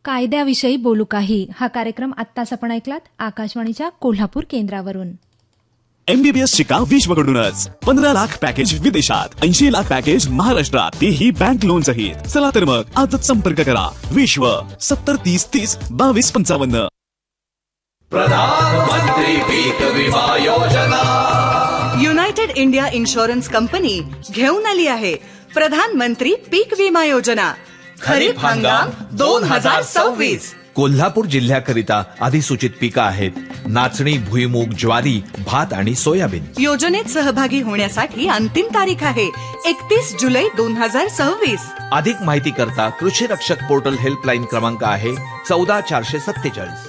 कायद्याविषयी बोलू काही हा कार्यक्रम आत्ताच आपण ऐकलात आकाशवाणीच्या कोल्हापूर केंद्रावरून. MBBS शिका विश्वकडूनच 15 लाख पॅकेज विदेशात, 80 लाख पॅकेज महाराष्ट्रात, तेही बँक लोन सहित. चला तर मग आजच संपर्क करा. विश्व 7030302255. प्रधानमंत्री पीक विमा योजना. युनायटेड इंडिया इन्शुरन्स कंपनी घेऊन आली आहे प्रधानमंत्री पीक विमा योजना. खरीप हंगाम 2026. कोल्हापूर जिल्ह्याकरिता अधिसूचित पिकं आहेत नाचणी, भुईमूग, ज्वारी, भात आणि सोयाबीन. योजनेत सहभागी होण्यासाठी अंतिम तारीख आहे 31 जुलै 2026. अधिक माहिती करता कृषी रक्षक पोर्टल हेल्पलाईन क्रमांक आहे 14447.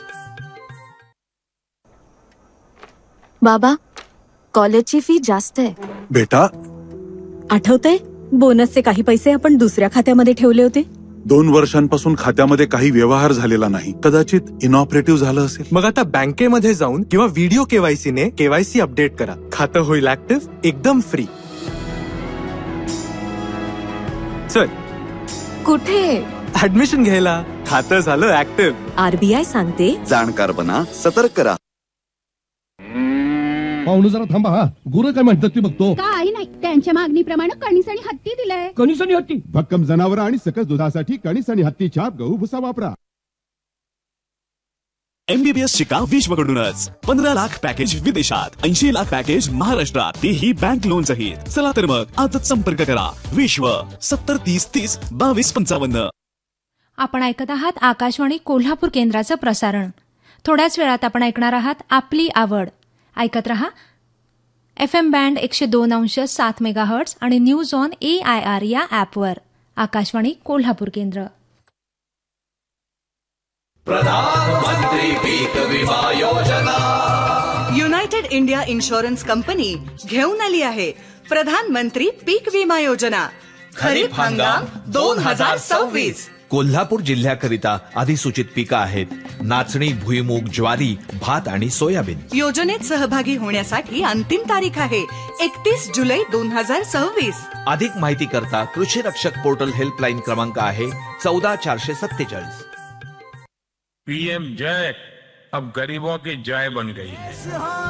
बाबा, कॉलेजची फी जास्त आहे. बेटा, आठवतंय बोनसचे काही पैसे आपण दुसऱ्या खात्यामध्ये ठेवले होते. 2 वर्षांपासून खात्यामध्ये काही व्यवहार झालेला नाही. कदाचित इनऑपरेटिव्ह झालं असेल. मग आता बँकेमध्ये जाऊन किंवा व्हिडिओ केवायसी ने केवायसी अपडेट करा. खातं होईल ऍक्टिव्ह एकदम फ्री. चल. कुठे? ऍडमिशन घ्यायला. खातं झालं ऍक्टिव्ह. RBI सांगते जाणकार बना, सतर्क करा. पाहुणे जरा थांबा. हा, गुरं काय म्हणतात ते बघतो. काही नाही, त्यांच्या मागणीप्रमाणे कणीस आणि हत्ती दिलंय. कणीस आणि हत्ती, भक्कम जनावर आणि सकस दुधासाठी कणीस आणि हत्ती छाप गहू भुसा वापरा. MBBS शिका विश्वकडूनच 15 लाख पॅकेज विदेशात, 80 लाख पॅकेज महाराष्ट्रात, तेही बँक लोन सहित. चला तर मग आजच संपर्क करा. विश्व 7030302255. आपण ऐकत आहात आकाशवाणी कोल्हापूर केंद्राचं प्रसारण. थोड्याच वेळात आपण ऐकणार आहात आपली आवड. ऐकत रहा FM बँड 102.7 मेगाहर्ट्ज आणि न्यूज ऑन AIR या ॲपवर. आकाशवाणी कोल्हापूर केंद्र. प्रधानमंत्री पीक विमा योजना. युनायटेड इंडिया इन्शुरन्स कंपनी घेऊन आली आहे प्रधानमंत्री पीक विमा योजना. खरीप हंगाम 2026. कोल्हापूर जिल्ह्याकरिता अधिसूचित पिकं आहेत नाचणी, भुईमूग, ज्वारी, भात आणि सोयाबीन. योजनेत सहभागी होण्यासाठी अंतिम तारीख आहे 31 जुलै 2026. अधिक माहिती करता कृषी रक्षक पोर्टल हेल्पलाईन क्रमांक आहे 14447. PM जय अब गरीबों की जय बन गई है.